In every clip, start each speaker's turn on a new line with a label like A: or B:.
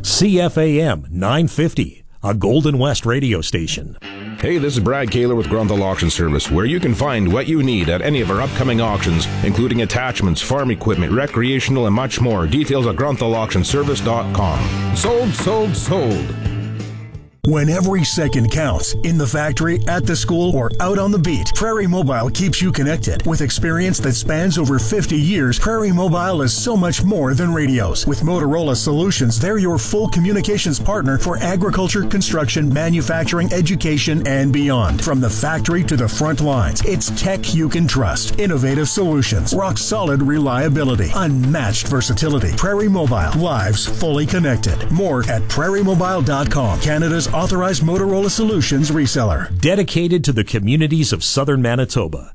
A: CFAM 950, a Golden West radio station.
B: Hey, this is Brad Kaler with Grunthal Auction Service, where you can find what you need at any of our upcoming auctions, including attachments, farm equipment, recreational, and much more. Details at grunthal.auctionservice.com. Sold, sold, sold.
C: When every second counts, in the factory, at the school, or out on the beat, Prairie Mobile keeps you connected. With experience that spans over 50 years, Prairie Mobile is so much more than radios. With Motorola Solutions, they're your full communications partner for agriculture, construction, manufacturing, education, and beyond. From the factory to the front lines, it's tech you can trust. Innovative solutions, rock-solid reliability, unmatched versatility. Prairie Mobile, lives fully connected. More at prairiemobile.com, Canada's authorized Motorola Solutions reseller.
A: Dedicated to the communities of southern Manitoba,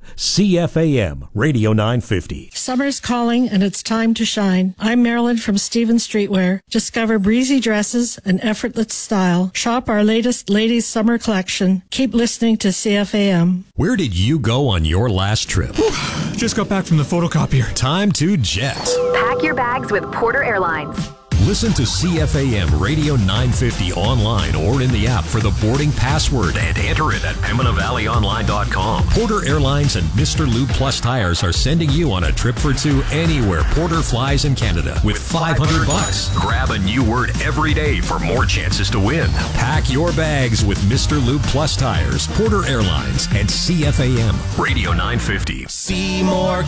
A: CFAM Radio 950.
D: Summer's calling and it's time to shine. I'm Marilyn from Stevens Streetwear. Discover breezy dresses and effortless style. Shop our latest ladies' summer collection. Keep listening to CFAM.
E: Where did you go on your last trip?
F: Just got back from the photocopier.
E: Time to jet.
G: Pack your bags with Porter Airlines.
E: Listen to CFAM Radio 950 online or in the app for the boarding password and enter it at PembinaValleyOnline.com. Porter Airlines and Mr. Lube Plus Tires are sending you on a trip for two anywhere Porter flies in Canada with $500. Grab a new word every day for more chances to win. Pack your bags with Mr. Lube Plus Tires, Porter Airlines, and CFAM Radio 950.
H: See more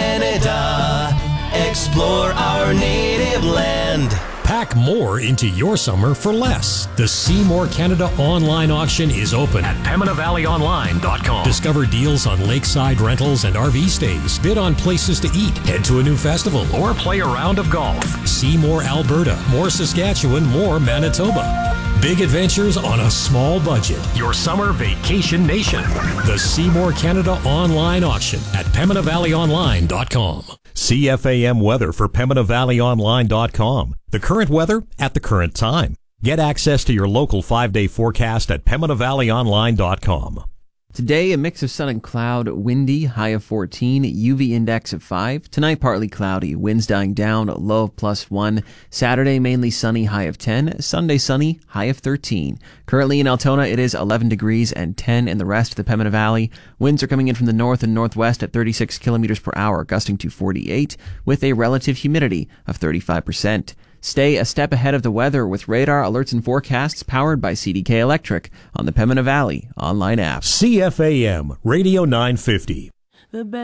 H: Canada. Explore our native land.
E: Pack more into your summer for less. The See More Canada online auction is open at PembinaValleyOnline.com. Discover deals on lakeside rentals and RV stays. Bid on places to eat. Head to a new festival or play a round of golf. See more Alberta, more Saskatchewan, more Manitoba. Big adventures on a small budget. Your summer vacation nation. The See More Canada online auction at PembinaValleyOnline.com.
A: CFAM weather for PembinaValleyOnline.com. The current weather at the current time. Get access to your local 5-day forecast at PembinaValleyOnline.com.
I: Today, a mix of sun and cloud, windy, high of 14, UV index of 5. Tonight, partly cloudy, winds dying down, low of +1. Saturday, mainly sunny, high of 10. Sunday, sunny, high of 13. Currently in Altona, it is 11 degrees and 10 in the rest of the Pembina Valley. Winds are coming in from the north and northwest at 36 kilometers per hour, gusting to 48, with a relative humidity of 35%. Stay a step ahead of the weather with radar alerts and forecasts powered by CDK Electric on the Pembina Valley online app.
A: CFAM Radio 950.